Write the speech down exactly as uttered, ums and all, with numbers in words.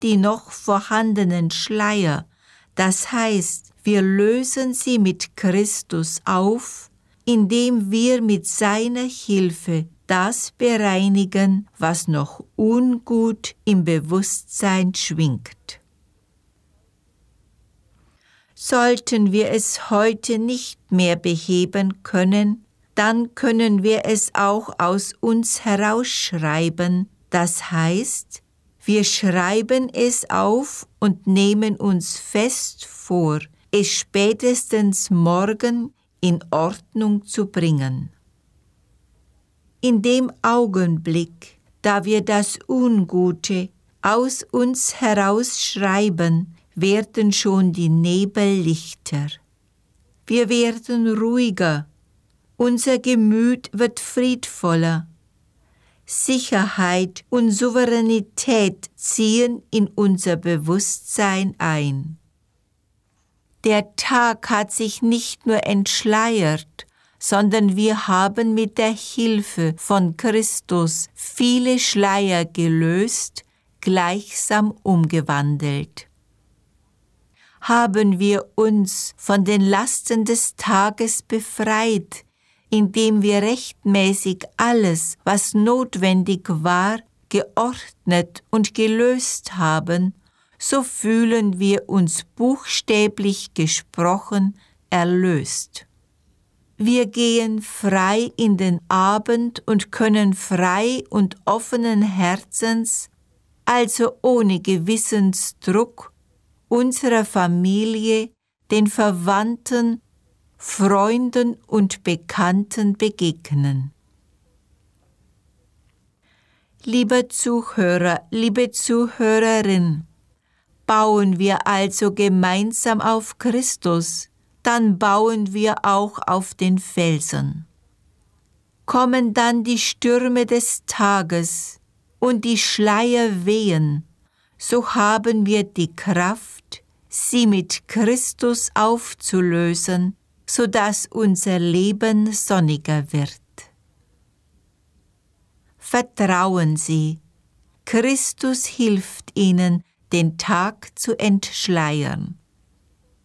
die noch vorhandenen Schleier, das heißt, wir lösen sie mit Christus auf, indem wir mit seiner Hilfe das bereinigen, was noch ungut im Bewusstsein schwingt. Sollten wir es heute nicht mehr beheben können, dann können wir es auch aus uns herausschreiben, das heißt, wir schreiben es auf und nehmen uns fest vor, es spätestens morgen in Ordnung zu bringen. In dem Augenblick, da wir das Ungute aus uns herausschreiben, werden schon die Nebel lichter. Wir werden ruhiger, unser Gemüt wird friedvoller. Sicherheit und Souveränität ziehen in unser Bewusstsein ein. Der Tag hat sich nicht nur entschleiert, sondern wir haben mit der Hilfe von Christus viele Schleier gelöst, gleichsam umgewandelt. Haben wir uns von den Lasten des Tages befreit, indem wir rechtmäßig alles, was notwendig war, geordnet und gelöst haben, so fühlen wir uns buchstäblich gesprochen erlöst. Wir gehen frei in den Abend und können frei und offenen Herzens, also ohne Gewissensdruck, unserer Familie, den Verwandten, Freunden und Bekannten begegnen. Lieber Zuhörer, liebe Zuhörerin, bauen wir also gemeinsam auf Christus, dann bauen wir auch auf den Felsen. Kommen dann die Stürme des Tages und die Schleier wehen, so haben wir die Kraft, sie mit Christus aufzulösen, sodass unser Leben sonniger wird. Vertrauen Sie, Christus hilft Ihnen, den Tag zu entschleiern.